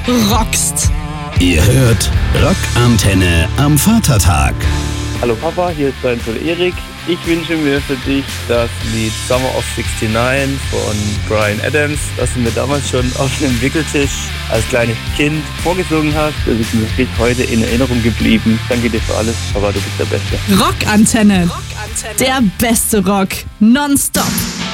rockst. Ihr hört Rockantenne am Vatertag. Hallo Papa, hier ist dein Sohn Erik. Ich wünsche mir für dich das Lied Summer of 69 von Bryan Adams, das du mir damals schon auf dem Wickeltisch als kleines Kind vorgesungen hast. Das ist mir bis heute in Erinnerung geblieben. Danke dir für alles, Papa, du bist der Beste. Rockantenne. Der beste Rock. Nonstop.